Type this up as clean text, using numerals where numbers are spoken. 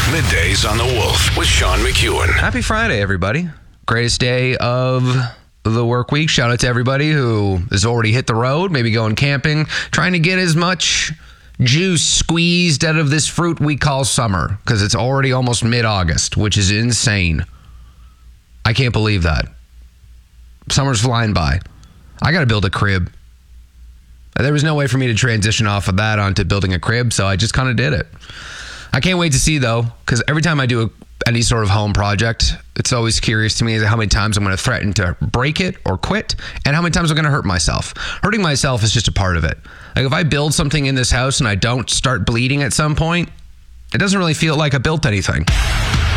Middays on the Wolf with Sean McEwen. Happy Friday, everybody. Greatest day of the work week. Shout out to everybody who has already hit the road, maybe going camping, trying to get as much juice squeezed out of this fruit we call summer, because it's already almost mid-August, which is insane. I can't believe that. Summer's flying by. I got to build a crib. There was no way for me to transition off of that onto building a crib, so I just kind of did it. I can't wait to see, though, because every time I do any sort of home project, it's always curious to me how many times I'm going to threaten to break it or quit, and how many times I'm going to hurt myself. Hurting myself is just a part of it. Like, if I build something in this house and I don't start bleeding at some point, it doesn't really feel like I built anything.